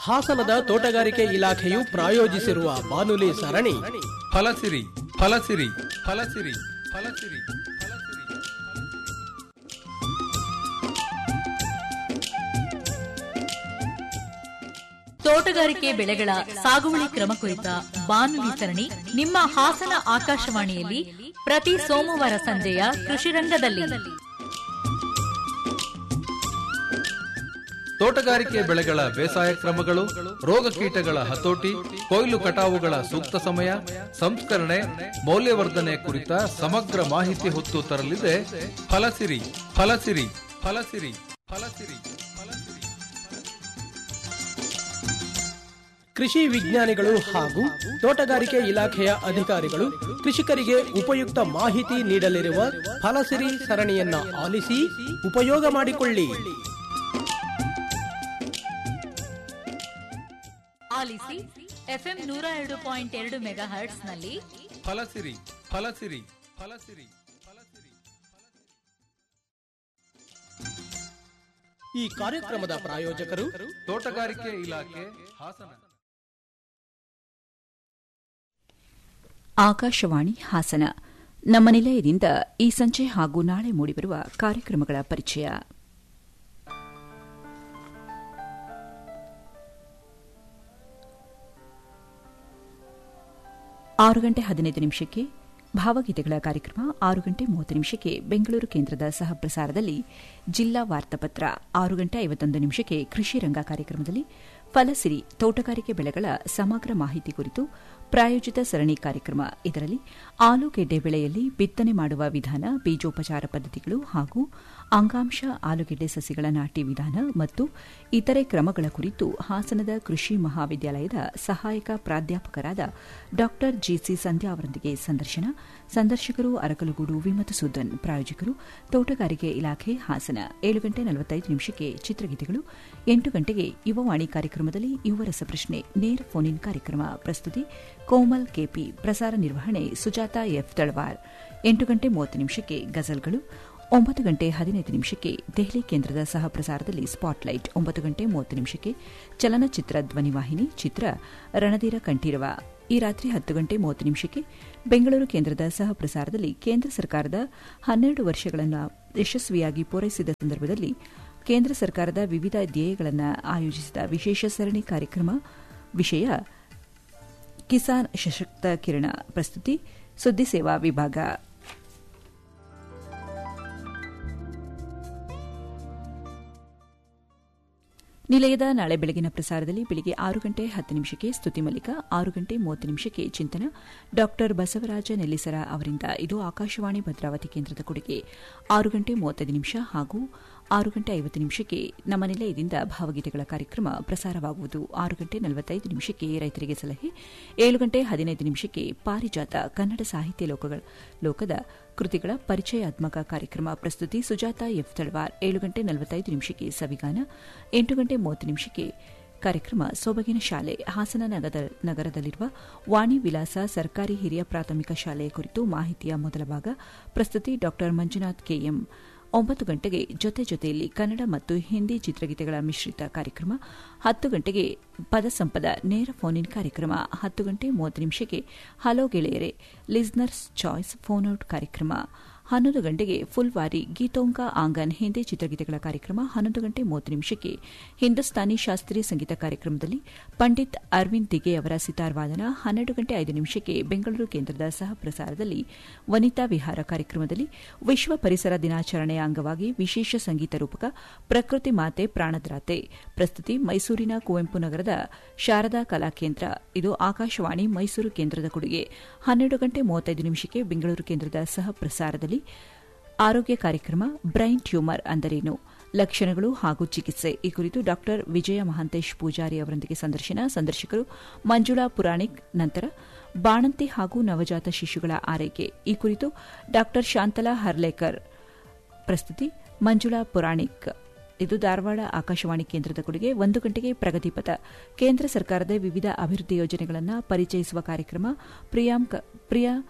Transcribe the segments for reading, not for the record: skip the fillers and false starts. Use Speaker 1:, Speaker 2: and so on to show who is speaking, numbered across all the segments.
Speaker 1: ಹಾಸನದ ತೋಟಗಾರಿಕೆ ಇಲಾಖೆಯು ಪ್ರಾಯೋಜಿಸಿರುವ ಬಾನುಲಿ ಸರಣಿ
Speaker 2: ಫಲಸಿರಿ ಫಲಸಿರಿ ಫಲಸಿರಿ ಫಲಸಿರಿ ಫಲಸಿರಿ.
Speaker 3: ತೋಟಗಾರಿಕೆ ಬೆಳೆಗಳ ಸಾಗುವಳಿ ಕ್ರಮ ಕುರಿತ ಬಾನುಲಿ ಸರಣಿ ನಿಮ್ಮ ಹಾಸನ ಆಕಾಶವಾಣಿಯಲ್ಲಿ ಪ್ರತಿ ಸೋಮವಾರ ಸಂಜೆಯ ಕೃಷಿ ರಂಗದಲ್ಲಿ.
Speaker 2: ತೋಟಗಾರಿಕೆ ಬೆಳೆಗಳ ಬೇಸಾಯ ಕ್ರಮಗಳು, ರೋಗ ಕೀಟಗಳ ಹತೋಟಿ, ಕೊಯ್ಲು ಕಟಾವುಗಳ ಸೂಕ್ತ ಸಮಯ, ಸಂಸ್ಕರಣೆ, ಮೌಲ್ಯವರ್ಧನೆ ಕುರಿತ ಸಮಗ್ರ ಮಾಹಿತಿ ಹೊತ್ತು ತರಲಿದೆ ಫಲಸಿರಿ ಫಲಸಿರಿ ಫಲಸಿರಿ ಫಲಸಿರಿ ಫಲಸಿರಿ.
Speaker 1: ಕೃಷಿ ವಿಜ್ಞಾನಿಗಳು ಹಾಗೂ ತೋಟಗಾರಿಕೆ ಇಲಾಖೆಯ ಅಧಿಕಾರಿಗಳು ಕೃಷಿಕರಿಗೆ ಉಪಯುಕ್ತ ಮಾಹಿತಿ ನೀಡಲಿರುವ ಫಲಸಿರಿ ಸರಣಿಯನ್ನ ಆಲಿಸಿ ಉಪಯೋಗ ಮಾಡಿಕೊಳ್ಳಿ.
Speaker 3: ಆಲಿಸಿ ಎಫ್ಎಂ 102.2 ಮೆಗಾಹರ್ಟ್ಸ್ನಲ್ಲಿ
Speaker 2: ಫಲಸಿರಿ ಫಲಸಿರಿ ಫಲಸಿರಿ ಫಲಸಿರಿ.
Speaker 1: ಈ ಕಾರ್ಯಕ್ರಮದ ಪ್ರಾಯೋಜಕರು
Speaker 2: ತೋಟಗಾರಿಕೆ ಇಲಾಖೆ ಹಾಸನ.
Speaker 4: ಆಕಾಶವಾಣಿ ಹಾಸನ. ನಮ್ಮ ನಿಲಯದಿಂದ ಈ ಸಂಜೆ ಹಾಗೂ ನಾಳೆ ಮೂಡಿಬರುವ ಕಾರ್ಯಕ್ರಮಗಳ ಪರಿಚಯ. 6:15 ಭಾವಗೀತೆಗಳ ಕಾರ್ಯಕ್ರಮ. 6:30 ಬೆಂಗಳೂರು ಕೇಂದ್ರದ ಸಹಪ್ರಸಾರದಲ್ಲಿ ಜಿಲ್ಲಾ ವಾರ್ತಾಪತ್ರ. 6:51 ಕೃಷಿ ರಂಗ ಕಾರ್ಯಕ್ರಮದಲ್ಲಿ ಫಲಸಿರಿ ತೋಟಗಾರಿಕೆ ಬೆಳೆಗಳ ಸಮಗ್ರ ಮಾಹಿತಿ ಕುರಿತು ಪ್ರಾಯೋಜಿತ ಸರಣಿ ಕಾರ್ಯಕ್ರಮ. ಇದರಲ್ಲಿ ಆಲೂಗೆಡ್ಡೆ ಬೆಳೆಯಲ್ಲಿ ಬಿತ್ತನೆ ಮಾಡುವ ವಿಧಾನ, ಬೀಜೋಪಚಾರ ಪದ್ಧತಿಗಳು ಹಾಗೂ ಅಂಗಾಂಶ ಆಲೂಗೆಡ್ಡೆ ಸಸಿಗಳ ನಾಟಿ ವಿಧಾನ ಮತ್ತು ಇತರೆ ಕ್ರಮಗಳ ಕುರಿತು ಹಾಸನದ ಕೃಷಿ ಮಹಾವಿದ್ಯಾಲಯದ ಸಹಾಯಕ ಪ್ರಾಧ್ಯಾಪಕರಾದ ಡಾ ಜಿಸಿ ಸಂಧ್ಯಾ ಅವರೊಂದಿಗೆ ಸಂದರ್ಶನ. ಸಂದರ್ಶಕರು ಅರಕಲಗೂಡು ವಿಮತಸುದ್ದನ್. ಪ್ರಾಯೋಜಕರು ತೋಟಗಾರಿಕೆ ಇಲಾಖೆ ಹಾಸನ. 7:45 ಚಿತ್ರಗೀತೆಗಳು. 8 ಯುವವಾಣಿ ಕಾರ್ಯಕ್ರಮದಲ್ಲಿ ಯುವ ರಸಪ್ರಶ್ನೆ ನೇರ ಫೋನ್ ಇನ್ ಕಾರ್ಯಕ್ರಮ. ಪ್ರಸ್ತುತಿ ಕೋಮಲ್ ಕೆಪಿ. ಪ್ರಸಾರ ನಿರ್ವಹಣೆ ಸುಜಾತಾ ಎಫ್ ತಳವಾರ್. 8:30 ಗಜಲ್ಗಳು. 9:15 ದೆಹಲಿ ಕೇಂದ್ರದ ಸಹ ಪ್ರಸಾರದಲ್ಲಿ ಸ್ಪಾಟ್ಲೈಟ್. 9:30 ಚಲನಚಿತ್ರ ಧ್ವನಿವಾಹಿನಿ. ಚಿತ್ರ ರಣಧೀರ ಕಂಠೀರವ. ಈ ರಾತ್ರಿ 10:30 ಬೆಂಗಳೂರು ಕೇಂದ್ರದ ಸಹ ಪ್ರಸಾರದಲ್ಲಿ ಕೇಂದ್ರ ಸರ್ಕಾರದ 12 ವರ್ಷಗಳನ್ನು ಯಶಸ್ವಿಯಾಗಿ ಪೂರೈಸಿದ ಸಂದರ್ಭದಲ್ಲಿ ಕೇಂದ್ರ ಸರ್ಕಾರದ ವಿವಿಧ ಧ್ಯೇಯಗಳನ್ನು ಆಯೋಜಿಸಿದ ವಿಶೇಷ ಸರಣಿ ಕಾರ್ಯಕ್ರಮ. ವಿಷಯ ಕಿಸಾನ್ ಸಶಕ್ತ ಕಿರಣ. ಪ್ರಸ್ತುತಿ ಸುದ್ದಿ ಸೇವಾ ವಿಭಾಗ. ನಿಲಯದ ನಾಳೆ ಬೆಳಗಿನ ಪ್ರಸಾರದಲ್ಲಿ ಬೆಳಿಗ್ಗೆ 6:10 ಸ್ತುತಿ ಮಲ್ಲಿಕ, 6:30 ಚಿಂತನ ಡಾ ಬಸವರಾಜ ನೆಲ್ಲಿಸರ ಅವರಿಂದ. ಇದು ಆಕಾಶವಾಣಿ ಭದ್ರಾವತಿ ಕೇಂದ್ರದ ಕೊಡುಗೆ. 6:35 ಹಾಗೂ 6:50 ನಮ್ಮ ನಿಲಯದಿಂದ ಭಾವಗೀತೆಗಳ ಕಾರ್ಯಕ್ರಮ ಪ್ರಸಾರವಾಗುವುದು. 6:45 ರೈತರಿಗೆ ಸಲಹೆ. 7:15 ಪಾರಿಜಾತ ಕನ್ನಡ ಸಾಹಿತ್ಯ ಲೋಕದ ಕೃತಿಗಳ ಪರಿಚಯಾತ್ಮಕ ಕಾರ್ಯಕ್ರಮ. ಪ್ರಸ್ತುತಿ ಸುಜಾತಾ ಎಫ್ ತಳವಾರ್. 7:45 ಸವಿಗಾನ. 8:30 ಕಾರ್ಯಕ್ರಮ ಸೊಬಗಿನ ಶಾಲೆ. ಹಾಸನ ನಗರದಲ್ಲಿರುವ ವಾಣಿ ವಿಲಾಸ ಸರ್ಕಾರಿ ಹಿರಿಯ ಪ್ರಾಥಮಿಕ ಶಾಲೆಯ ಕುರಿತು ಮಾಹಿತಿಯ ಮೊದಲ ಭಾಗ. ಪ್ರಸ್ತುತಿ ಡಾ ಮಂಜುನಾಥ್ ಕೆಎಂ. 9 ಜೊತೆಯಲ್ಲಿ ಕನ್ನಡ ಮತ್ತು ಹಿಂದಿ ಚಿತ್ರಗೀತೆಗಳ ಮಿಶ್ರಿತ ಕಾರ್ಯಕ್ರಮ. 10 ಪದ ಸಂಪದ ನೇರ ಫೋನ್ ಇನ್ ಕಾರ್ಯಕ್ರಮ. 10:30 ಹಲೋ ಗೆಳೆಯರೆ ಲಿಸ್ನರ್ಸ್ ಚಾಯ್ಸ್ ಫೋನ್ ಔಟ್ ಕಾರ್ಯಕ್ರಮ. 11 ಫುಲ್ವಾರಿ ಗೀತೋಂಕ ಆಂಗನ್ ಹಿಂದಿ ಚಿತ್ರಗೀತೆಗಳ ಕಾರ್ಯಕ್ರಮ. 11:30 ಹಿಂದೂಸ್ತಾನಿ ಶಾಸ್ತ್ರೀಯ ಸಂಗೀತ ಕಾರ್ಯಕ್ರಮದಲ್ಲಿ ಪಂಡಿತ್ ಅರವಿಂದ್ ದಿಗೆ ಅವರ ಸಿತಾರ್ ವಾದನ. 12:05 ಬೆಂಗಳೂರು ಕೇಂದ್ರದ ಸಹ ಪ್ರಸಾರದಲ್ಲಿ ವನಿತಾ ವಿಹಾರ ಕಾರ್ಯಕ್ರಮದಲ್ಲಿ ವಿಶ್ವ ಪರಿಸರ ದಿನಾಚರಣೆಯ ಅಂಗವಾಗಿ ವಿಶೇಷ ಸಂಗೀತ ರೂಪಕ ಪ್ರಕೃತಿ ಮಾತೆ ಪ್ರಾಣದ್ರಾತೆ. ಪ್ರಸ್ತುತಿ ಮೈಸೂರಿನ ಕುವೆಂಪು ನಗರದ ಶಾರದಾ ಕಲಾಕೇಂದ್ರ. ಇದು ಆಕಾಶವಾಣಿ ಮೈಸೂರು ಕೇಂದ್ರದ ಕೊಡುಗೆ. 12:35 ಬೆಂಗಳೂರು ಕೇಂದ್ರದ ಸಹ ಪ್ರಸಾರದಲ್ಲಿ ಆರೋಗ್ಯ ಕಾರ್ಯಕ್ರಮ ಬ್ರೈನ್ ಟ್ಯೂಮರ್ ಅಂದರೇನು, ಲಕ್ಷಣಗಳು ಹಾಗೂ ಚಿಕಿತ್ಸೆ ಈ ಕುರಿತು ಡಾ ವಿಜಯ ಮಹಾಂತೇಶ್ ಪೂಜಾರಿ ಅವರೊಂದಿಗೆ ಸಂದರ್ಶನ. ಸಂದರ್ಶಕರು ಮಂಜುಳಾ ಪುರಾಣಿಕ್. ನಂತರ ಬಾಣಂತಿ ಹಾಗೂ ನವಜಾತ ಶಿಶುಗಳ ಆರೈಕೆ ಈ ಕುರಿತು ಡಾ ಶಾಂತಲಾ ಹರ್ಲೇಕರ್. ಪ್ರಸ್ತುತಿ ಮಂಜುಳಾ ಪುರಾಣಿಕ್. ಇದು ಧಾರವಾಡ ಆಕಾಶವಾಣಿ ಕೇಂದ್ರದ ಕೊಡುಗೆ. 1 ಪ್ರಗತಿಪಥ ಕೇಂದ್ರ ಸರ್ಕಾರದ ವಿವಿಧ ಅಭಿವೃದ್ಧಿ ಯೋಜನೆಗಳನ್ನು ಪರಿಚಯಿಸುವ ಕಾರ್ಯಕ್ರಮ.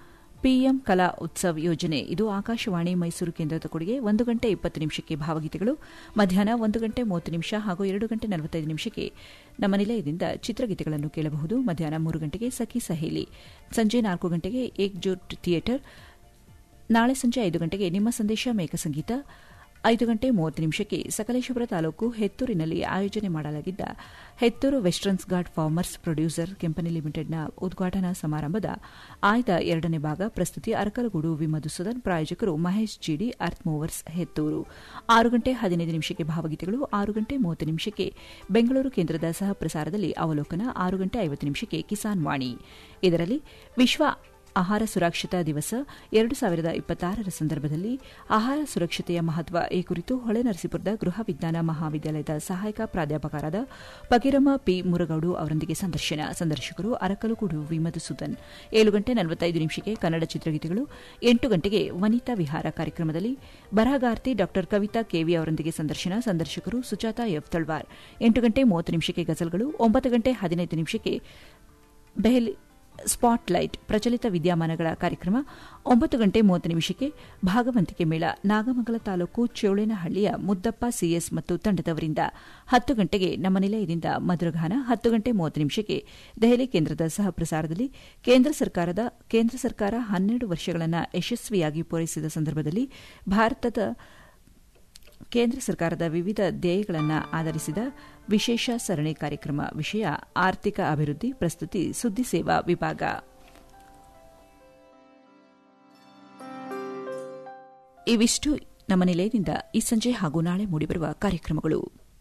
Speaker 4: ಪಿಎಂ ಕಲಾ ಉತ್ಸವ್ ಯೋಜನೆ ಇದು ಆಕಾಶವಾಣಿ ಮೈಸೂರು ಕೇಂದ್ರದ ಕೊಡುಗೆ. 1 ಗಂಟೆ 20 ನಿಮಿಷಕ್ಕೆ ಭಾವಗೀತೆಗಳು, ಮಧ್ಯಾಹ್ನ 1 ಗಂಟೆ 30 ನಿಮಿಷ ಹಾಗೂ 2 ಗಂಟೆ 45 ನಿಮಿಷಕ್ಕೆ ನಮ್ಮ ನಿಲಯದಿಂದ ಚಿತ್ರಗೀತೆಗಳನ್ನು ಕೇಳಬಹುದು. ಮಧ್ಯಾಹ್ನ 3 ಗಂಟೆಗೆ ಸಖಿ ಸಹೇಲಿ, ಸಂಜೆ 4 ಗಂಟೆಗೆ ಏಕ್ಜೂಟ್ ಥಿಯೇಟರ್, ನಾಳೆ ಸಂಜೆ 5 ಗಂಟೆಗೆ ನಿಮ್ಮ ಸಂದೇಶ ಮೇಘ ಸಂಗೀತ, 5 ಗಂಟೆ 30 ನಿಮಿಷಕ್ಕೆ ಸಕಲೇಶಪುರ ತಾಲೂಕು ಹೆತ್ತೂರಿನಲ್ಲಿ ಆಯೋಜನೆ ಮಾಡಲಾಗಿದ್ದ Hetturu westerns guard farmers producer company ಲಿಮಿಟೆಡ್ನ ಉದ್ಘಾಟನಾ ಸಮಾರಂಭದ ಆಯ್ದ 2ನೇ ಭಾಗ. ಪ್ರಸ್ತುತಿ ಅರಕಲಗೂಡು ವಿ ಮಧುಸೂದನ್, ಪ್ರಾಯೋಜಕರು ಮಹೇಶ್ ಜಿಡಿ, ಅರ್ತ್ ಮೂವರ್ಸ್ ಹೆತ್ತೂರು. 6 ಗಂಟೆ 15 ನಿಮಿಷಕ್ಕೆ ಭಾವಗೀತೆಗಳು, 6 ಗಂಟೆ 30 ನಿಮಿಷಕ್ಕೆ ಬೆಂಗಳೂರು ಕೇಂದ್ರದ ಸಹ ಪ್ರಸಾರದಲ್ಲಿ ಅವಲೋಕನ, 6 ಗಂಟೆ 50 ನಿಮಿಷಕ್ಕೆ ಕಿಸಾನ್ ವಾಣಿ. ಇದರಲ್ಲಿ ವಿಶ್ವ ಆಹಾರ ಸುರಕ್ಷತಾ ದಿವಸ 2026ರ ಸಂದರ್ಭದಲ್ಲಿ ಆಹಾರ ಸುರಕ್ಷತೆಯ ಮಹತ್ವ ಈ ಕುರಿತು ಹೊಳೆನರಸೀಪುರದ ಗೃಹ ವಿಜ್ಞಾನ ಮಹಾವಿದ್ಯಾಲಯದ ಸಹಾಯಕ ಪ್ರಾಧ್ಯಾಪಕರಾದ ಫಕೀರಮ್ಮ ಪಿ ಮುರಗೌಡು ಅವರೊಂದಿಗೆ ಸಂದರ್ಶಕರು ಅರಕಲಗೂಡು ವಿ ಮಧುಸೂದನ್. 7 ಗಂಟೆ 45 ನಿಮಿಷಕ್ಕೆ ಕನ್ನಡ ಚಿತ್ರಗೀತೆಗಳು, 8 ಗಂಟೆಗೆ ವನಿತಾ ವಿಹಾರ ಕಾರ್ಯಕ್ರಮದಲ್ಲಿ ಬರಹಗಾರ್ತಿ ಡಾ ಕವಿತಾ ಕೆವಿ ಅವರೊಂದಿಗೆ ಸಂದರ್ಶಕರು ಸುಜಾತಾ ಎಫ್ ತಳ್ವಾರ್. 8 ಗಂಟೆ 30 ನಿಮಿಷಕ್ಕೆ ಗಜಲ್ಗಳು, 9 ಗಂಟೆ 15 ನಿಮಿಷಕ್ಕೆ ಸ್ಪಾಟ್ಲೈಟ್ ಪ್ರಚಲಿತ ವಿದ್ಯಮಾನಗಳ ಕಾರ್ಯಕ್ರಮ, 9 ಗಂಟೆ 30 ನಿಮಿಷಕ್ಕೆ ಭಾಗವಂತಿಕೆ ಮೇಳ, ನಾಗಮಂಗಲ ತಾಲೂಕು ಚೋಳೇನಹಳ್ಳಿಯ ಮುದ್ದಪ್ಪ ಸಿಎಸ್ ಮತ್ತು ತಂಡದವರಿಂದ. 10 ಗಂಟೆಗೆ ನಮ್ಮ ನಿಲಯದಿಂದ ಮಧುರಗಾನ, 10 ಗಂಟೆ 30 ನಿಮಿಷಕ್ಕೆ ದೆಹಲಿ ಕೇಂದ್ರದ ಸಹ ಪ್ರಸಾರದಲ್ಲಿ ಕೇಂದ್ರ ಸರ್ಕಾರ 12 ವರ್ಷಗಳನ್ನು ಯಶಸ್ವಿಯಾಗಿ ಪೂರೈಸಿದ ಸಂದರ್ಭದಲ್ಲಿ ಭಾರತದ ಕೇಂದ್ರ ಸರ್ಕಾರದ ವಿವಿಧ ಧ್ಯೇಯಗಳನ್ನು ಆಧರಿಸಿದ ವಿಶೇಷ ಸರಣಿ ಕಾರ್ಯಕ್ರಮ. ವಿಷಯ ಆರ್ಥಿಕ ಅಭಿವೃದ್ಧಿ. ಪ್ರಸ್ತುತಿ ಸುದ್ದಿ ಸೇವಾ ವಿಭಾಗ. ಇವಿಷ್ಟು ನಮ್ಮ ನಿಲಯದಿಂದ ಈ ಸಂಜೆ ಹಾಗೂ ನಾಳೆ ಮೂಡಿಬರುವ ಕಾರ್ಯಕ್ರಮಗಳು.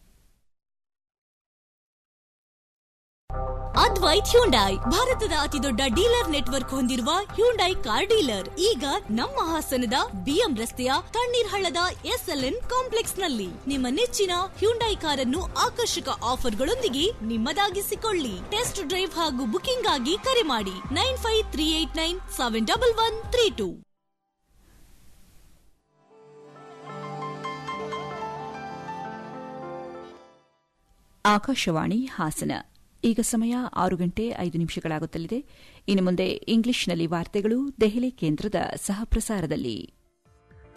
Speaker 5: ಅದ್ವೈತ್ ಹ್ಯುಂಡೈ ಭಾರತದ ಅತಿದೊಡ್ಡ ಡೀಲರ್ ನೆಟ್ವರ್ಕ್ ಹೊಂದಿರುವ ಹ್ಯುಂಡೈ ಕಾರ್ ಡೀಲರ್ ಈಗ ನಮ್ಮ ಹಾಸನದ ಬಿಎಂ ರಸ್ತೆಯ ತಣ್ಣೀರ್ ಹಳ್ಳದ ಎಸ್ಎಲ್ಎನ್ ಕಾಂಪ್ಲೆಕ್ಸ್ ನಲ್ಲಿ. ನಿಮ್ಮ ನೆಚ್ಚಿನ ಹ್ಯುಂಡೈ ಕಾರನ್ನು ಆಕರ್ಷಕ ಆಫರ್ಗಳೊಂದಿಗೆ ನಿಮ್ಮದಾಗಿಸಿಕೊಳ್ಳಿ. ಟೆಸ್ಟ್ ಡ್ರೈವ್ ಹಾಗೂ ಬುಕಿಂಗ್ ಆಗಿ ಕರೆ ಮಾಡಿ 9538971132.
Speaker 4: ಆಕಾಶವಾಣಿ ಹಾಸನ. ಈಗ ಸಮಯ 6 ಗಂಟೆ 5 ನಿಮಿಷಗಳಾಗುತ್ತಲಿದೆ. ಇನ್ನು ಮುಂದೆ ಇಂಗ್ಲಿಷ್ನಲ್ಲಿ ವಾರ್ತೆಗಳು ದೆಹಲಿ ಕೇಂದ್ರದ ಸಹ ಪ್ರಸಾರದಲ್ಲಿ.